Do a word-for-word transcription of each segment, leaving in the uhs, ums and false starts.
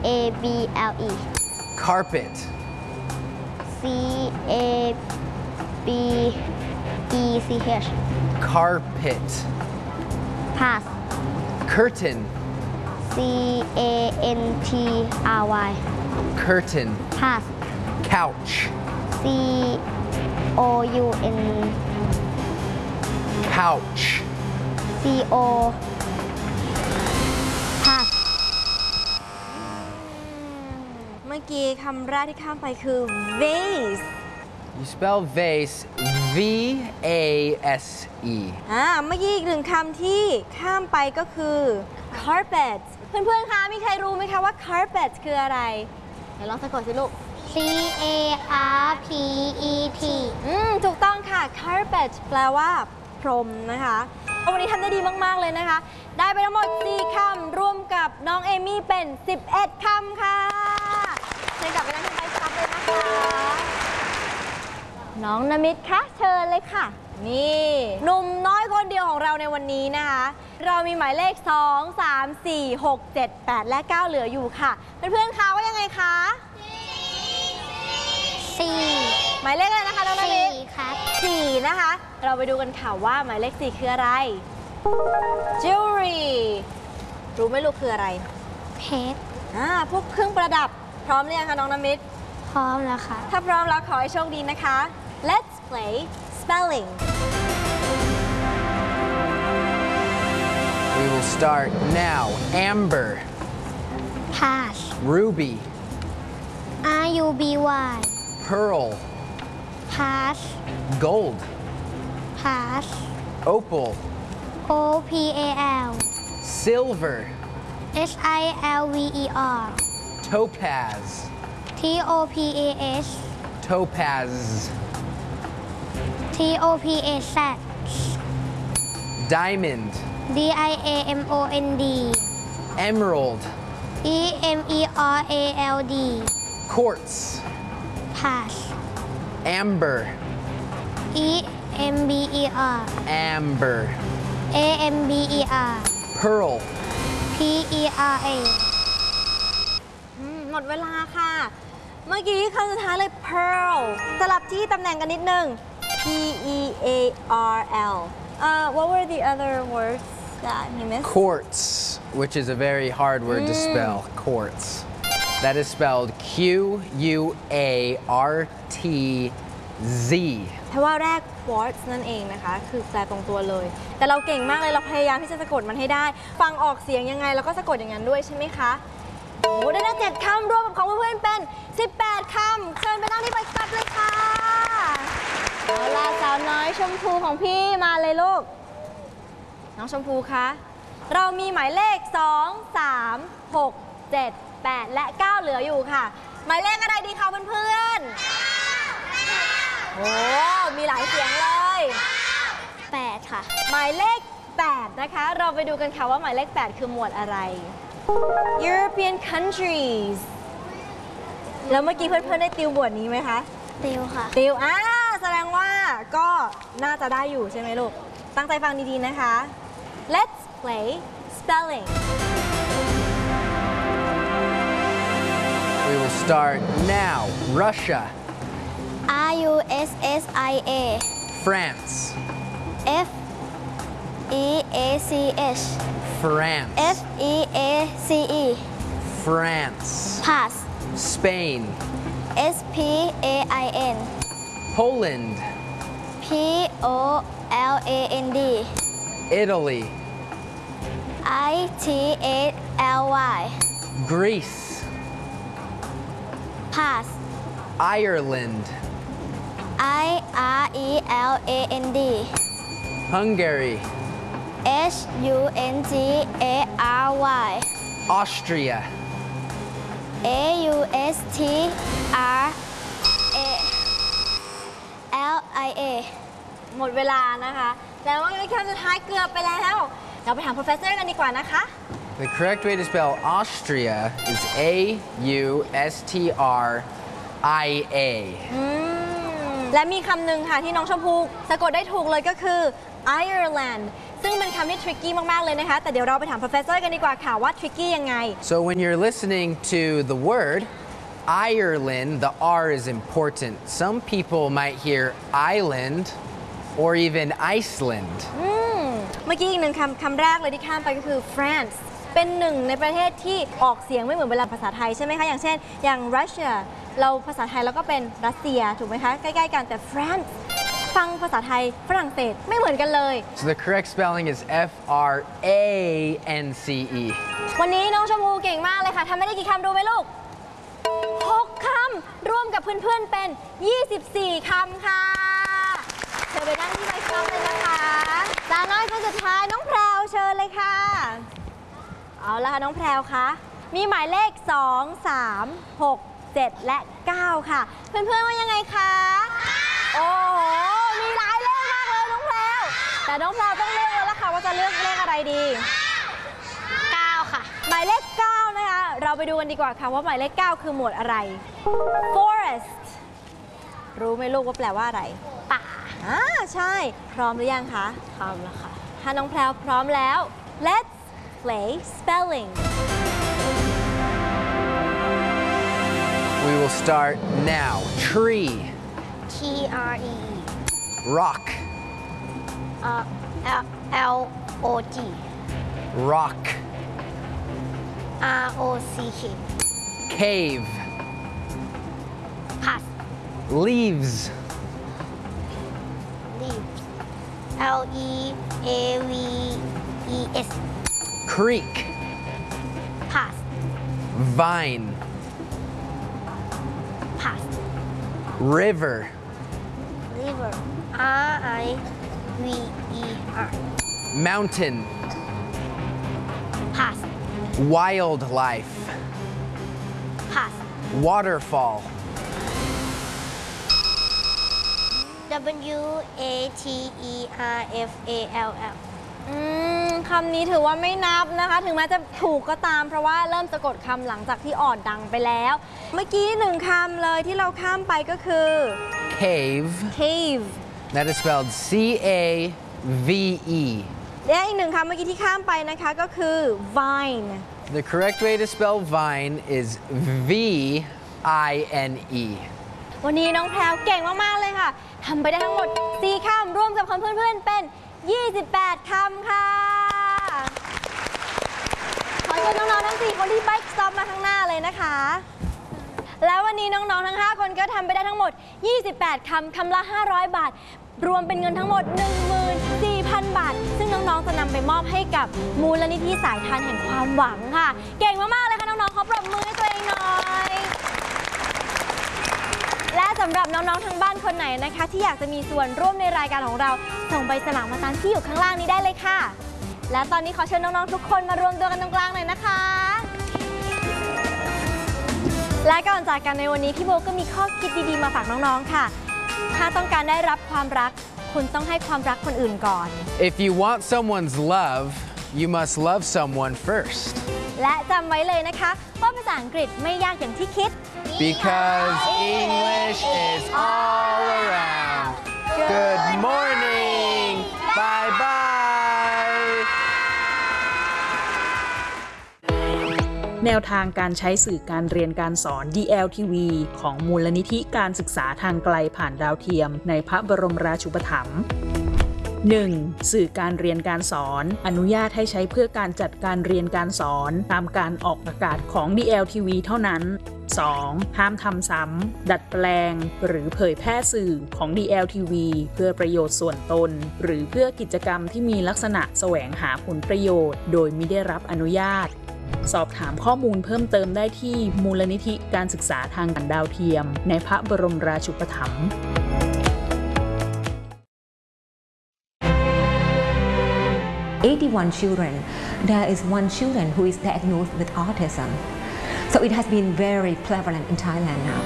A B L E Carpet C A B E C H Carpet Pass Curtain C A N T R Y Curtain Pass Couch C O U N Couch C O Pass เมื่อกี้คำแรกที่ข้ามไปคือ vase You spell vase V A S E อ่าเมื่อกี้อีกหนึ่งคำที่ข้ามไปก็คือ carpet เพื่อนๆ คะ มีใครรู้ไหมคะว่า carpet คืออะไรเดี๋ยวลองสะกดสิลูก C A R P E T อืม ถูกต้องค่ะ carpet แปลว่าพรมนะคะวันนี้ทำได้ดีมากๆเลยนะคะ ได้ไปทั้งหมดสี่คำรวมกับน้องเอมี่เป็นสิบเอ็ดคำค่ะเชิญกลับไปนั่งที่ไปซับเลยนะคะน้องนมิตคะเชิญเลยค่ะนี่หนุ่มน้อยคนเดียวของเราในวันนี้นะคะเรามีหมายเลขสอง สาม สี่ หก เจ็ด แปดและเก้าเหลืออยู่ค่ะเพื่อนๆคะว่ายังไงคะสี่หมายเลขอะไรนะคะน้องนมิตสี่ครับสี่นะคะ เราไปดูกันค่ะว่าหมายเลขสี่คืออะไร jewelry รู้ไหมลูกคืออะไรเพชรอ่าพวกเครื่องประดับพร้อมหรือยังคะน้องนมิตพร้อมแล้วค่ะถ้าพร้อมแล้วขอให้โชคดีนะคะ Let's play spelling We will start now Amber Pass Ruby R U B Y Pearl Pass Gold Pass Opal O P A L Silver S I L V E R Topaz T O P A S Topaz T O P A Z Diamond D I A M O N D Emerald E M E R A L D Quartz Pass Amber E M B E R Amber A M B E R Pearl P E R A อืมหมดเวลาค่ะ เมื่อกี้คำสุดท้ายเลย pearl สลับที่ตำแหน่งกันนิดนึง P E A R L uh, what were the other words that you missed Quartz which is a very hard word to spell quartz that is spelled Q U A R T Z เพราะว่าแรก quartz นั่นเองนะคะ คือแปลตรงตัวเลย แต่เราเก่งมากเลยเราพยายามที่จะสะกดมันให้ได้ ฟังออกเสียงยังไงแล้วก็สะกดอย่างนั้นด้วยใช่ไหมคะโอ้ได้ทั้งเจ็ดคำรวมกับของเพื่อนๆเป็นสิบแปดคำเชิญไปนั่งที่ไปซับเลยค่ะเอาล่ะสาวน้อยชมพูของพี่มาเลยลูกน้องชมพูคะเรามีหมายเลขสอง สาม หก เจ็ด แปดและเก้าเหลืออยู่ค่ะหมายเลขอะไรดีคะเพื่อนๆโอ้มีหลายเสียงเลยแปดค่ะหมายเลขแปดนะคะเราไปดูกันค่ะว่าหมายเลขแปดคือหมวดอะไร European countries แล้วเมื่อกี้เพื่อนๆได้ติวบทนี้ไหมคะติวค่ะติวอ่าแสดงว่าก็น่าจะได้อยู่ใช่ไหมลูก ตั้งใจฟังดีๆนะคะ Let's play spelling We will start now Russia R U S S I A France F E A C H France F E A C E France Pass Spain S P A I N Poland P O L A N D Italy I T A L Y Greece Pass Ireland I R E L A N D Hungary H U N G A R Y Austria A U S T R A L I A หมดเวลานะคะแต่ว่าคำสุดท้ายเกือบไปแล้วเราไปถาม professor กันดีกว่านะคะ The correct way to spell Austria is A U S T R I A อืมและมีคำหนึ่งค่ะที่น้องชมพูสะกดได้ถูกเลยก็คือ Ireland ซึ่งเป็นคำที่ tricky มากๆเลยนะคะแต่เดี๋ยวเราไปถาม professor กันดีกว่าค่ะว่า tricky ยังไง So when you're listening to the word Ireland, the R is important. Some people might hear island or even Iceland. เมื่อกี้อีกหนึ่งคำคำแรกเลยที่ข้ามไปก็คือ France เป็นหนึ่งในประเทศที่ออกเสียงไม่เหมือนเวลาภาษาไทยใช่ไหมคะอย่างเช่นอย่าง Russia เราภาษาไทยเราก็เป็นรัสเซียถูกไหมคะใกล้ๆกันแต่ France ฟังภาษาไทยฝรั่งเศสไม่เหมือนกันเลย So the correct spelling is F R A N C E. วันนี้น้องชมพูเก่งมากเลยค่ะทำไม่ได้กี่คำดูไหมลูกหกคำร่วมกับเพื่อนๆเป็นยี่สิบสี่คำค่ะเชิญไปนั่งที่ไมค์ครับเลยนะคะสาวน้อยคนสุดท้ายน้องแพรวเชิญเลยค่ะเอาละค่ะน้องแพรวคะมีหมายเลขสอง สาม หก เจ็ดและเก้าค่ะเพื่อนๆว่ายังไงคะโอ้โหมีหลายเลขมากเลยน้องแพรวแต่น้องแพรวต้องเลือกแล้วล่ะค่ะว่าจะเลือกเลขอะไรดีเก้าค่ะหมายเลขเก้านะคะเราไปดูกันดีกว่าค่ะว่าหมายเลขเก้าคือหมวดอะไร forest รู้ไหมลูกว่าแปลว่าอะไรป่าอ่าใช่พร้อมหรือยังคะพร้อมแล้วค่ะถ้าน้องแพรวพร้อมแล้ว let's play spelling We will start now. Tree, T R E rock, uh, L L O G rock, R O C K cave, pass leaves, leaves L E A V E S creek, pass vine, pass river, river R I V E R mountain, pass wildlife, pass waterfall, W A T E R F A L L อืมคำนี้ถือว่าไม่นับนะคะถึงแม้จะถูกก็ตามเพราะว่าเริ่มสะกดคำหลังจากที่อ่อนดังไปแล้วเมื่อกี้หนึ่งคำเลยที่เราข้ามไปก็คือ cave, cave that is spelled C A V E. และอีกหนึ่งคำเมื่อกี้ที่ข้ามไปนะคะก็คือ vine The correct way to spell vine is V I N E. วันนี้น้องแพรวเก่งมาก ๆ เลยค่ะทำไปได้ทั้งหมดสี่คำร่วมกับคำเพื่อน ๆ เป็นยี่สิบแปดคำค่ะขอเชิญน้อง ๆ ทั้งสี่คนที่ Bike Stop มาข้างหน้าเลยนะคะ แล้ววันนี้น้อง ๆ ทั้งห้าคนก็ทำไปได้ทั้งหมดยี่สิบแปดคำคำละห้าร้อยบาทรวมเป็นเงินทั้งหมด หนึ่งหมื่นสี่พัน บาทซึ่งน้อง ๆ จะนำไปมอบให้กับมูลนิธิสายทานแห่งความหวังค่ะเก่งมาก ๆ เลยค่ะน้อง ๆ ขอปรบมือให้ตัวเองหน่อยและสำหรับน้อง ๆ ทางบ้านคนไหนนะคะที่อยากจะมีส่วนร่วมในรายการของเราส่งใบสมัครมาตามที่อยู่ข้างล่างนี้ได้เลยค่ะและตอนนี้ขอเชิญน้อง ๆ ทุกคนมารวมตัวกันตรงกลางหน่อยนะคะและก่อนจากกันในวันนี้พี่โบก็มีข้อคิดดีๆมาฝากน้อง ๆ ค่ะถ้าต้องการได้รับความรักคุณต้องให้ความรักคนอื่นก่อน If you want someone's love, you must love someone first. และจำไว้เลยนะคะว่าภาษาอังกฤษไม่ยากอย่างที่คิด Because English is all around. Good morning. Bye bye. แนวทางการใช้สื่อการเรียนการสอน ดี แอล ที วี ของมูลนิธิการศึกษาทางไกลผ่านดาวเทียมในพระบรมราชูปถัมภ์ หนึ่ง. สื่อการเรียนการสอนอนุญาตให้ใช้เพื่อการจัดการเรียนการสอนตามการออกอากาศของ ดี แอล ที วี เท่านั้น สอง. ห้ามทำซ้ำดัดแปลงหรือเผยแพร่สื่อของ ดี แอล ที วี เพื่อประโยชน์ส่วนตนหรือเพื่อกิจกรรมที่มีลักษณะแสวงหาผลประโยชน์โดยมิได้รับอนุญาตสอบถามข้อมูลเพิ่มเติมได้ที่มูลนิธิการศึกษาทางดาวเทียมในพระบรมราชูปถัมภ์ eighty-one children, there is one children who is diagnosed with autism. So it has been very prevalent in Thailand now.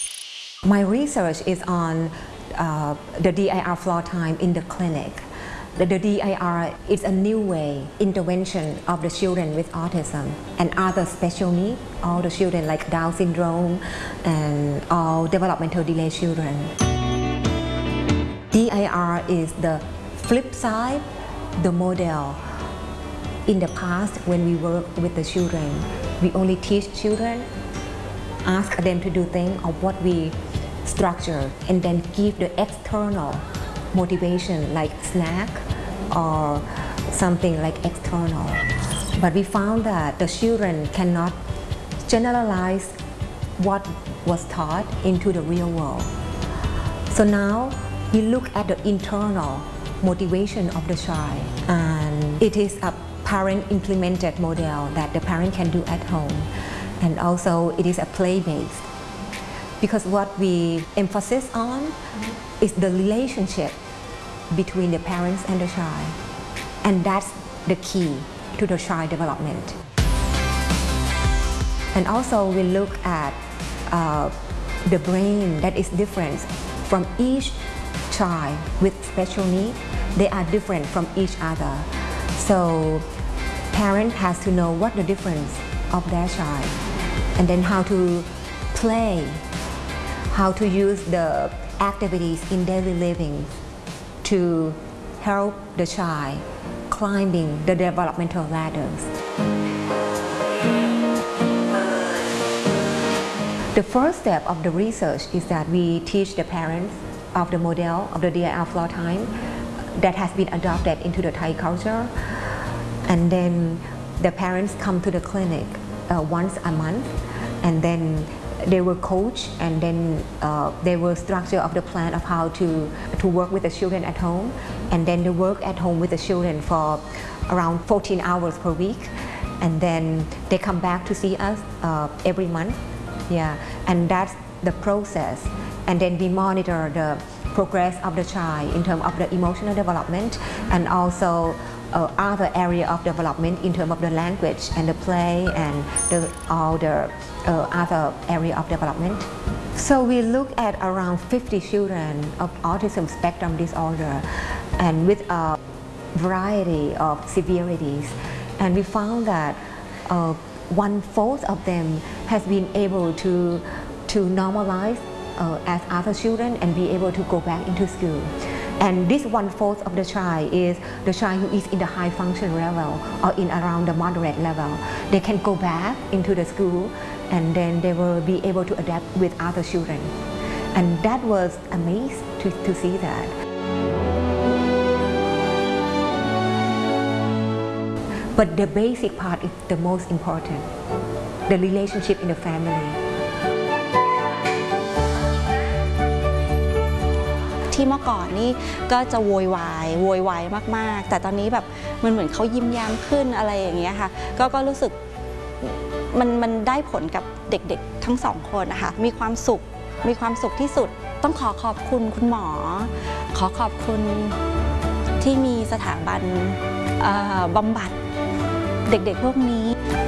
My research is on uh, the D I R floor time in the clinic. The, the D I R is a new way intervention of the children with autism and other special needs, all the children like Down syndrome and all developmental delay children. D I R is the flip side, the model. In the past, when we work with the children, we only teach children, ask them to do things of what we structure, and then give the external motivation like snack or something like external. But we found that the children cannot generalize what was taught into the real world. So now we look at the internal motivation of the child, and it is a parent implemented model that the parent can do at home, and also it is a play-based. Because what we emphasize on is the relationship between the parents and the child, and that's the key to the child development. And also we look at uh, the brain that is different from each child with special needs. They are different from each other. So parent has to know what the difference of their child, and then how to play, how to use the activities in daily living to help the child climbing the developmental ladders. The first step of the research is that we teach the parents of the model of the D I R floor time that has been adopted into the Thai culture, and then the parents come to the clinic uh, once a month, and then they will coach, and then uh, they will structure of the plan of how to, to work with the children at home, and then they work at home with the children for around fourteen hours per week, and then they come back to see us uh, every month. Yeah, and that's the process, and then we monitor the progress of the child in terms of the emotional development and also uh, other area of development in terms of the language and the play and the, all the uh, other area of development. So we look at around fifty children of autism spectrum disorder and with a variety of severities, and we found that uh, one-fourth of them has been able to, to normalize uh, as other children and be able to go back into school. And this one-fourth of the child is the child who is in the high function level or in around the moderate level. They can go back into the school, and then they will be able to adapt with other children. And that was amazing to, to see that. But the basic part is the most important, the relationship in the family. ที่เมื่อก่อนนี่ก็จะโวยวายโวยวายมากๆแต่ตอนนี้แบบมันเหมือนเขายิ้มแย้มขึ้นอะไรอย่างเงี้ยค่ะก็ก็รู้สึกมันมันได้ผลกับเด็กๆทั้งสองคนนะคะมีความสุขมีความสุขที่สุดต้องขอขอบคุณคุณหมอขอขอบคุณที่มีสถาบันบำบัดเด็กๆพวกนี้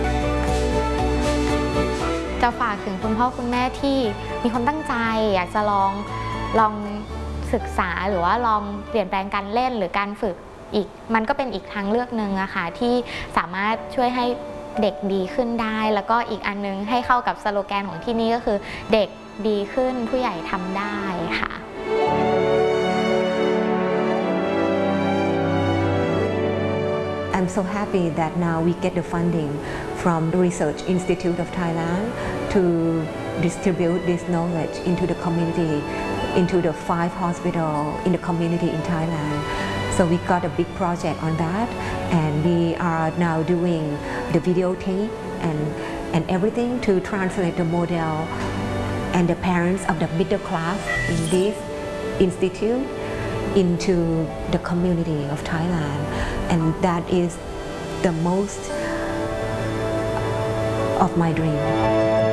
จะฝากถึงคุณพ่อคุณแม่ที่มีความตั้งใจอยากจะลองลองศึกษาหรือว่าลองเปลี่ยนแปลงการเล่นหรือการฝึกอีกมันก็เป็นอีกทางเลือกหนึ่งอะค่ะที่สามารถช่วยให้เด็กดีขึ้นได้แล้วก็อีกอันนึงให้เข้ากับสโลแกนของที่นี่ก็คือเด็กดีขึ้นผู้ใหญ่ทำได้ค่ะ I'm so happy that now we get the funding from the Research Institute of Thailand to distribute this knowledge into the community, into the five hospitals in the community in Thailand. So we got a big project on that, and we are now doing the videotape and, and everything to translate the model and the parents of the middle class in this institute into the community of Thailand, and that is the most of my dream.